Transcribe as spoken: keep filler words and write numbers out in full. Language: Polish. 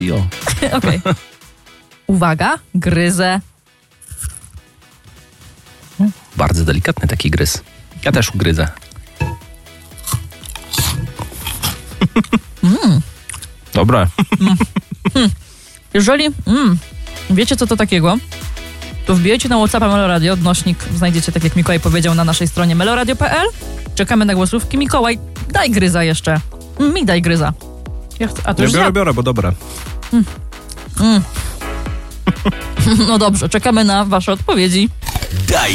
Jo. Okej. Okay. Uwaga, gryzę. Bardzo delikatny taki gryz. Ja też ugryzę. Mm. Dobre. Mm. Mm. Jeżeli mm, wiecie, co to takiego, to wbijajcie na WhatsAppa Meloradio. Odnośnik znajdziecie, tak jak Mikołaj powiedział, na naszej stronie meloradio kropka p l. Czekamy na głosówki. Mikołaj, daj gryza jeszcze. Mi daj gryza. Ja chcę, a to Ja już biorę, ja... biorę, bo dobre. Mm. Mm. No dobrze, czekamy na wasze odpowiedzi. Daj